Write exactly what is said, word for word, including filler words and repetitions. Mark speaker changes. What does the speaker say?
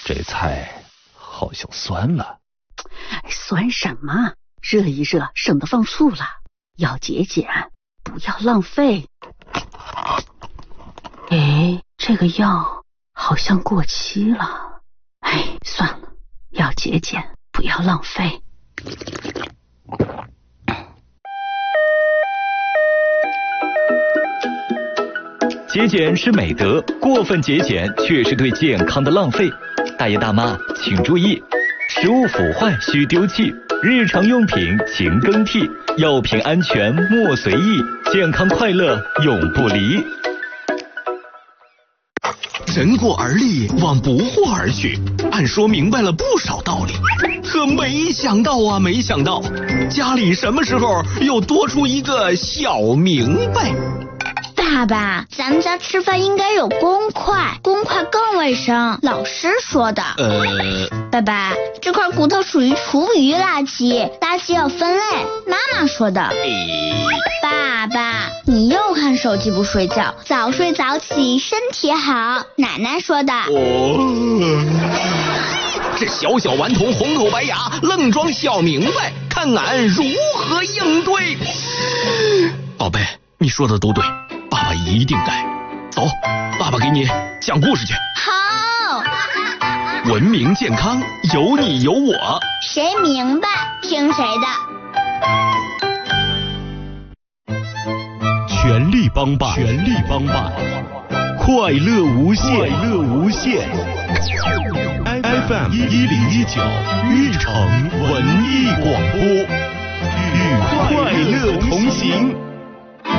Speaker 1: 这菜好像酸了。
Speaker 2: 酸什么？热一热，省得放醋了。要节俭，不要浪费。哎，这个药好像过期了。哎，算了，要节俭，不要浪费。
Speaker 1: 节俭是美德，过分节俭却是对健康的浪费。大爷大妈请注意，食物腐坏需丢弃，日常用品勤更替，药品安全莫随意，健康快乐永不离。
Speaker 3: 人过而立，往不惑而去，按说明白了不少道理，可没想到啊，没想到家里什么时候又多出一个小明白。
Speaker 4: 爸爸，咱们家吃饭应该有公筷，公筷更卫生，老师说的。
Speaker 3: 呃，
Speaker 4: 爸爸，这块骨头属于厨余垃圾，垃圾要分类，妈妈说的。
Speaker 3: 哎，
Speaker 4: 爸爸，你又看手机不睡觉，早睡早起身体好，奶奶说的。
Speaker 3: 哦，这小小顽童红口白牙，愣装小明白，看俺如何应对。宝贝，你说的都对，爸爸一定改。走，爸爸给你讲故事去。
Speaker 4: 好。
Speaker 3: 文明健康，有你有我，
Speaker 4: 谁明白听谁的。
Speaker 5: 全力帮办，全力帮办，快乐无限，快乐无限。F M 一零一九玉城文艺广播，与快乐同行。